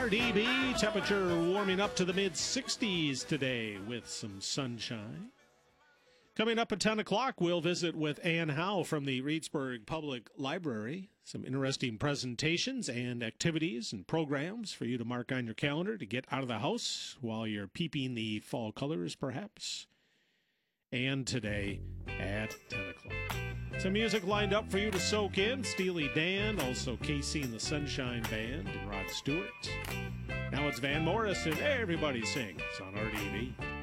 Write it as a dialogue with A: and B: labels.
A: RDB. Temperature warming up to the mid-60s today with some sunshine. Coming up at 10 o'clock, we'll visit with Ann Howe from the Reedsburg Public Library. Some interesting presentations and activities and programs for you to mark on your calendar to get out of the house while you're peeping the fall colors, perhaps. And today at 10 o'clock. Some music lined up for you to soak in. Steely Dan, also Casey and the Sunshine Band, and Rod Stewart. Now it's Van Morrison. Everybody sings on RDB.